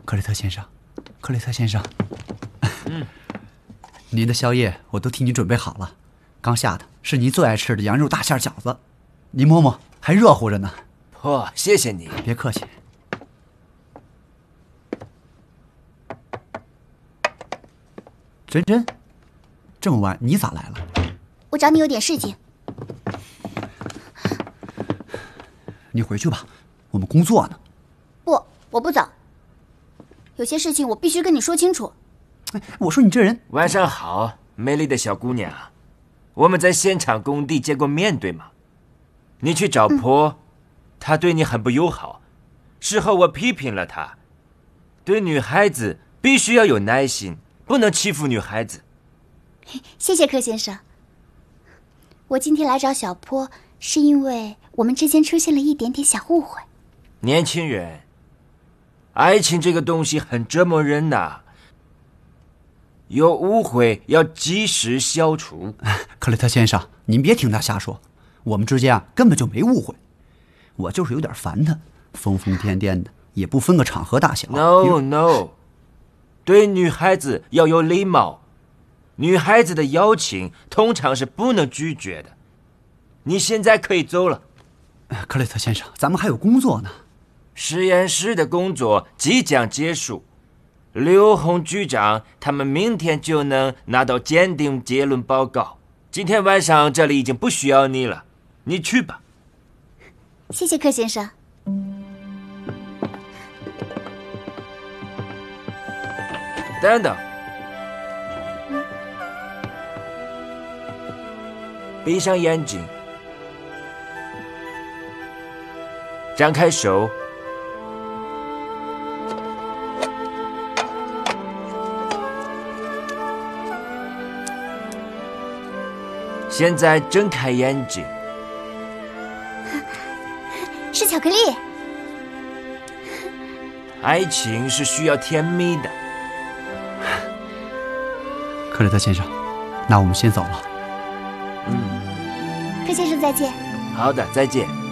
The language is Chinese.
克雷特先生，克雷特先生，您的宵夜我都替您准备好了，刚下的是您最爱吃的羊肉大馅饺子，您摸摸，还热乎着呢。 哦，谢谢你。 别客气。真真，这么晚你咋来了？ 我找你有点事情。 你回去吧，我们工作呢。 不，我不走。有些事情我必须跟你说清楚。 我说你这人。 晚上好，美丽的小姑娘。我们在现场工地见过面对吗？你去找婆，她对你很不友好。事后我批评了她，对女孩子必须要有耐心，不能欺负女孩子。 谢谢柯先生。我今天来找小坡，是因为我们之间出现了一点点小误会。 年轻人，爱情这个东西很折磨人呐。有误会要及时消除。 克雷特先生，您别听他瞎说，我们之间根本就没误会。我就是有点烦他，疯疯癫癫的，也不分个场合大小。 No， 对女孩子要有礼貌。女孩子的邀请通常是不能拒绝的。你现在可以走了。 克雷特先生，咱们还有工作呢。 实验室的工作即将结束。刘洪局长他们明天就能拿到鉴定结论报告。今天晚上这里已经不需要你了，你去吧。 谢谢柯先生。 等等，闭上眼睛，张开手。现在睁开眼睛。 是巧克力。 爱情是需要甜蜜的。 克雷特先生，那我们先走了。 柯先生再见。 好的，再见。